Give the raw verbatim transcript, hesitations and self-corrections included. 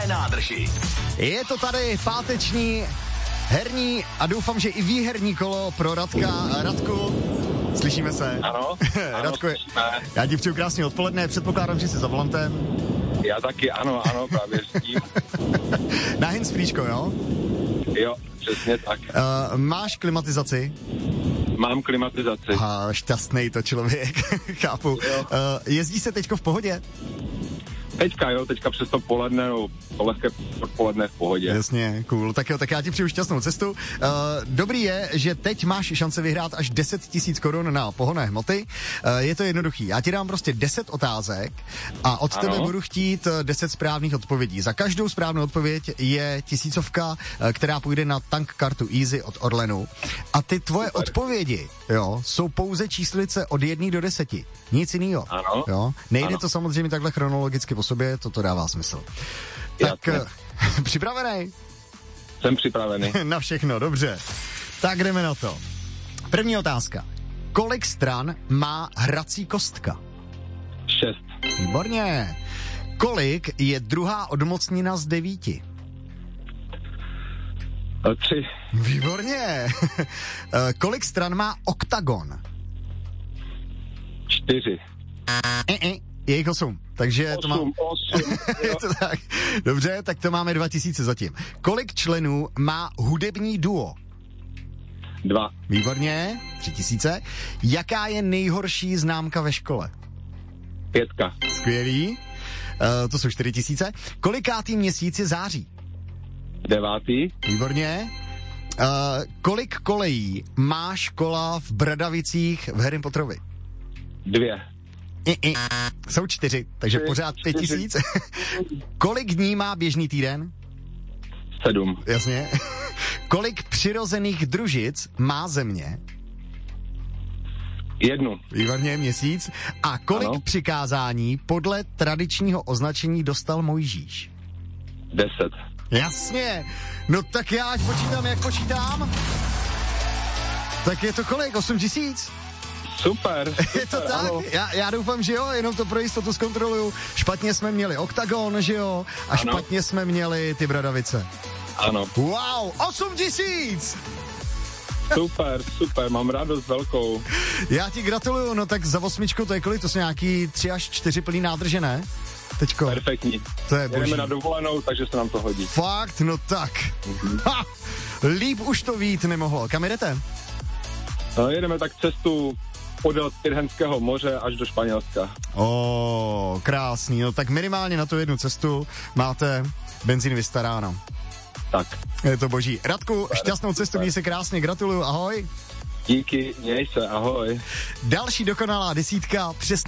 nádrži. Je to tady páteční herní a doufám, že i výherní kolo pro Radka. Radku, slyšíme se? Ano. Radku, ano, já ti přeju krásný odpoledne, předpokládám, že jsi za volantem. Já taky, ano, ano, právě s tím. Na handsfreečko, jo? Jo, přesně tak. Uh, máš klimatizaci? Mám klimatizaci. Aha, šťastnej to člověk, chápu. Uh, jezdí se teďko v pohodě? Teďka, jo, teďka přes to poledne, no, to lehké odpoledne v pohodě. Jasně, cool. Tak jo, tak já ti přeju šťastnou cestu. Uh, dobrý je, že teď máš šance vyhrát až deset tisíc korun na pohonné hmoty. Uh, je to jednoduchý. Já ti dám prostě deset otázek a od ano. tebe budu chtít deset správných odpovědí. Za každou správnou odpověď je tisícovka, uh, která půjde na tank kartu Easy od Orlenu. A ty tvoje Super. odpovědi, jo, jsou pouze číslice od jedné do deseti. Nic jinýho. Ano. Jo? Nejde ano. to samozřejmě takhle chronologicky po sobě, toto dává smysl. Tak, uh, připravený? Jsem připravený. Na všechno, dobře. Tak jdeme na to. První otázka. Kolik stran má hrací kostka? Šest. Výborně. Kolik je druhá odmocnina z devíti? Tři. Výborně. Kolik stran má oktagon? Čtyři. E-e. Je jich osm, takže osm, to mám... osm, je to tak. Dobře, tak to máme dva tisíce zatím. Kolik členů má hudební duo? Dva. Výborně, tři tisíce. Jaká je nejhorší známka ve škole? Pětka. Skvělý. Uh, to jsou čtyři tisíce. Kolikátý měsíc je září? Devátý. Výborně. Uh, kolik kolejí má škola v Bradavicích v Harry Potterovi? Dvě. I, i. Jsou čtyři, takže Tři, pořád pět čtyři. tisíc. Kolik dní má běžný týden? Sedm. Jasně. Kolik přirozených družic má země? Jednu. Výborně, měsíc. A kolik ano. přikázání podle tradičního označení dostal Mojžíš? Deset. Jasně. No tak já ať počítám, jak počítám. Tak je to kolik? Osm tisíc? Super, super. Je to tak? Já, já doufám, že jo, jenom to pro jistotu zkontroluju. Špatně jsme měli oktagon, že jo? A ano. Špatně jsme měli ty Bradavice. Ano. Wow, osm tisíc! Super, super, mám radost velkou. Já ti gratuluju, no tak za osmičku to je kolik? To jsou nějaký tři až čtyři plný nádrže, ne? Teďko. Perfektní. To je boží. Jdeme na dovolenou, takže se nám to hodí. Fakt? No tak. Mm-hmm. Ha! Líp už to vít nemohlo. Kam jedete? No, jedeme tak cestu podél Tyrhenského moře až do Španělska. O, krásný. No tak minimálně na tu jednu cestu máte benzín vystaráno. Tak. Je to boží. Radku, super, šťastnou cestu, měj se krásně, gratuluju, ahoj. Díky, měj se, ahoj. Další dokonalá desítka, přesně